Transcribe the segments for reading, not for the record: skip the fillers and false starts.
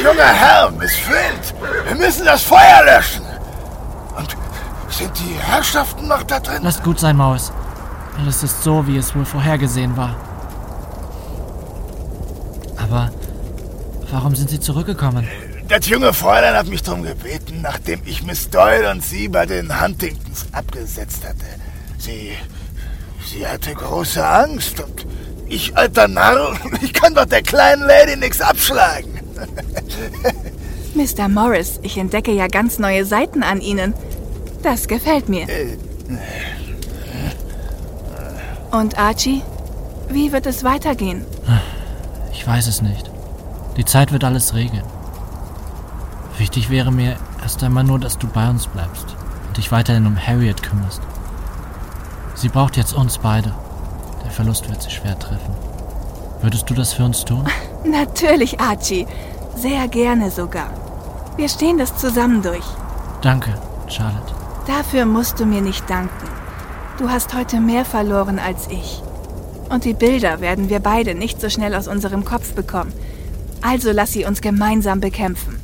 Junger Herr, Miss Flint, wir müssen das Feuer löschen. Und sind die Herrschaften noch da drin? Lasst gut sein, Maurice. Alles ist so, wie es wohl vorhergesehen war. Aber warum sind Sie zurückgekommen? Das junge Fräulein hat mich darum gebeten, nachdem ich Miss Doyle und sie bei den Huntingtons abgesetzt hatte. Sie hatte große Angst und ich, alter Narr, ich kann doch der kleinen Lady nichts abschlagen. Mr. Morris, ich entdecke ja ganz neue Seiten an Ihnen. Das gefällt mir. Und Archie, wie wird es weitergehen? Ich weiß es nicht. Die Zeit wird alles regeln. Wichtig wäre mir erst einmal nur, dass du bei uns bleibst und dich weiterhin um Harriet kümmerst. Sie braucht jetzt uns beide. Der Verlust wird sie schwer treffen. Würdest du das für uns tun? Natürlich, Archie. Sehr gerne sogar. Wir stehen das zusammen durch. Danke, Charlotte. Dafür musst du mir nicht danken. Du hast heute mehr verloren als ich. Und die Bilder werden wir beide nicht so schnell aus unserem Kopf bekommen. Also lass sie uns gemeinsam bekämpfen.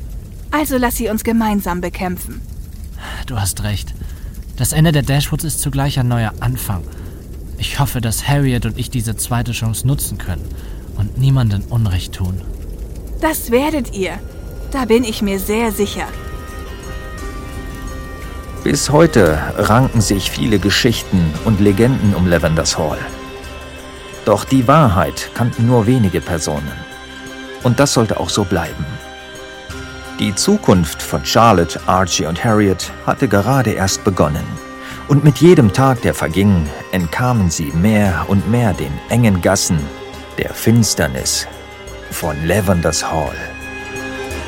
Du hast recht. Das Ende der Dashwoods ist zugleich ein neuer Anfang. Ich hoffe, dass Harriet und ich diese zweite Chance nutzen können und niemandem Unrecht tun. Das werdet ihr. Da bin ich mir sehr sicher. Bis heute ranken sich viele Geschichten und Legenden um Lavenders Hall. Doch die Wahrheit kannten nur wenige Personen. Und das sollte auch so bleiben. Die Zukunft von Charlotte, Archie und Harriet hatte gerade erst begonnen. Und mit jedem Tag, der verging, entkamen sie mehr und mehr den engen Gassen der Finsternis von Lavenders Hall.